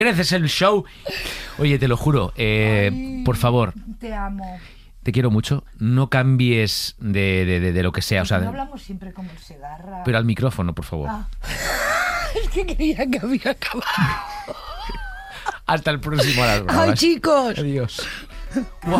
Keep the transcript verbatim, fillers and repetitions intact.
Mereces el show. Oye, te lo juro, eh, Ay, por favor, te amo. te quiero mucho. No cambies de, de, de, de lo que sea. O sea, No de- hablamos siempre como el Segarra. pero al micrófono, por favor. Ah. Es que creía que había acabado. Hasta el próximo a las Ay, bravas. chicos. Adiós. Buah.